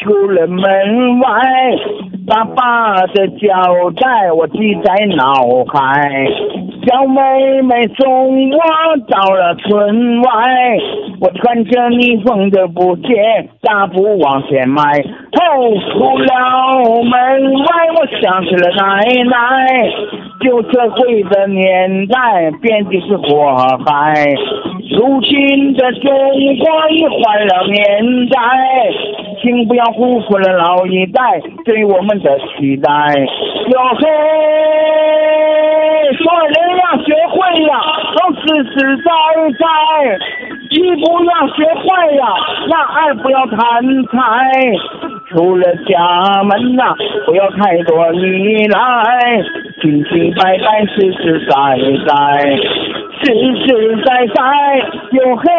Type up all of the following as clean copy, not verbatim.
出了门外，爸爸的交代我记在脑海。小妹妹送我到了村外，我穿着逆风的布鞋，大步往前迈。出了门外，我想起了奶奶。旧社会的年代，遍地是火海。如今的中国已换了年代，请不要辜负了老一代对我们的期待。哟嘿，做人要学会呀，都实实在在；一不要学坏呀，那二不要贪财。出了家门呐，不要太多依赖，清清白白，实实在在，实实在在。哟嘿，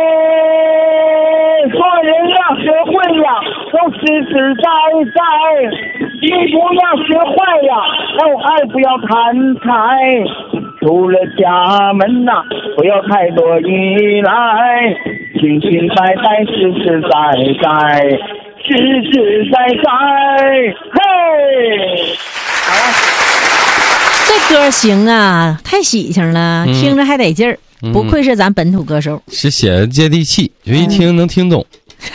做人要学会呀，都实实在在；一不要学坏呀，二不要贪财。出了家门呐，不要太多依赖，清清白白，实实在在，实实在在。嘿，好了， 这歌行啊，太喜庆了，听着还得劲儿，不愧是咱本土歌手， 是写的接地气，就一听能听懂。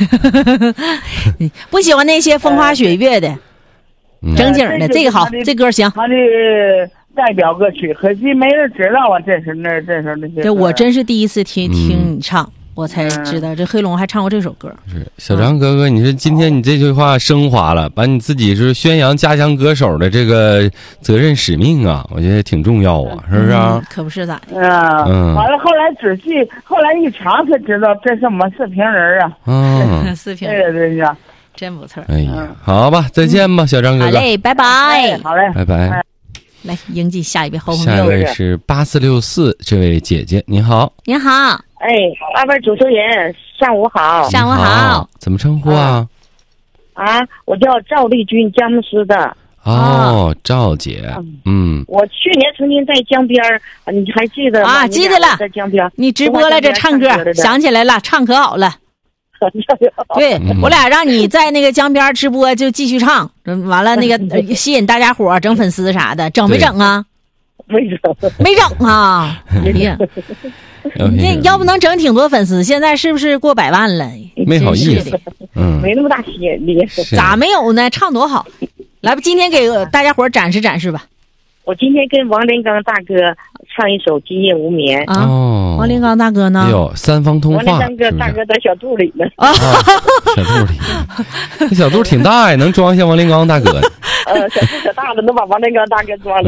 不喜欢那些风花雪月的，正经的，这个好，这歌行。 他的代表歌曲，可惜没人知道啊！这是那些。 这我真是第一次听你唱，我才知道这黑龙还唱过这首歌。 是小张哥哥，你说今天你这句话升华了，把你自己是宣扬家乡歌手的这个责任使命啊，我觉得挺重要啊，是不是啊？ 可不是咋的。 完了后来仔细，后来一查才知道这是我们四平人啊。 四平人， 对呀， 真不错。 哎呀，好吧，再见吧，小张哥哥。 好嘞，拜拜。 好嘞， 拜拜。 来，迎接下一位好朋友。 下一位是8464这位姐姐，你好。 你好。 哎，二位主持人，上午好。 上午好。 怎么称呼啊？ 我叫赵丽君，江苏的。 哦，赵姐。 我去年曾经在江边你还记得吗？ 啊，记得了。 在江边， 你直播来着唱歌，想起来了，唱可好了。对，我俩让你在那个江边直播，就继续唱，完了那个吸引大家伙，整粉丝啥的，整没整啊？没整啊！你要不能整挺多粉丝，现在是不是过100万了？ 没好意思， 没那么大吸引力。 咋没有呢？唱多好！来吧，今天给大家伙展示展示吧。 我今天跟王连刚大哥唱一首《今夜无眠》 啊。王连刚大哥呢？ 哎呦，三方通话。 王连刚大哥在小肚里呢。 小肚里，这小肚挺大呀，能装下王连刚大哥。 小肚可大了，能把王连刚大哥装了。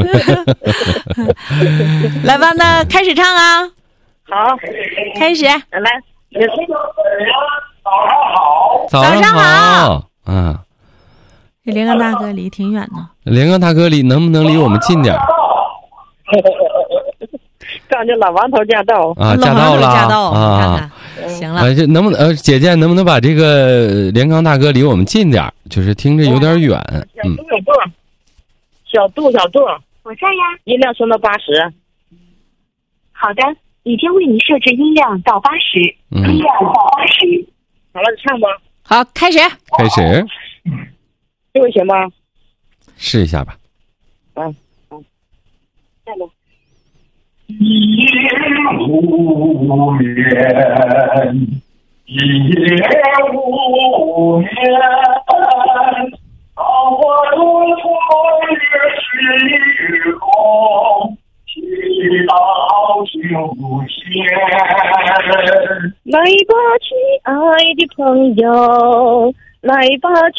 来吧，那开始唱啊。 好， 开始。 来， 早上好。 这连刚大哥离挺远呢。 连刚大哥能不能离我们近点？ 刚就老王头驾到啊，驾到了啊！看看，行了。 这能不能姐姐能不能把这个连刚大哥离我们近点？就是听着有点远。 小度， 我在呀。 音量升到80。 好的，已经为你设置音量到80。音量到80。 好了，唱吧。 好，开始。 这个行吗？ 试一下吧。 在吗？ 一夜无眠，一夜无眠，当我路过月是空，祈祷修仙。 来吧，亲爱的朋友，来吧。